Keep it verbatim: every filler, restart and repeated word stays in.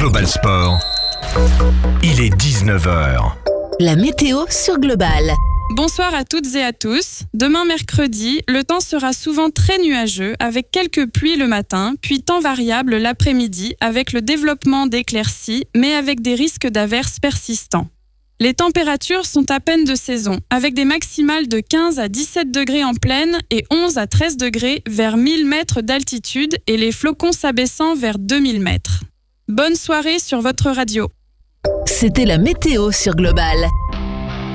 Global Sport, il est dix-neuf heures. La météo sur Global. Bonsoir à toutes et à tous. Demain mercredi, le temps sera souvent très nuageux avec quelques pluies le matin, puis temps variable l'après-midi avec le développement d'éclaircies, mais avec des risques d'averses persistants. Les températures sont à peine de saison, avec des maximales de quinze à dix-sept degrés en plaine et onze à treize degrés vers mille mètres d'altitude et les flocons s'abaissant vers deux mille mètres. Bonne soirée sur votre radio. C'était la météo sur Global.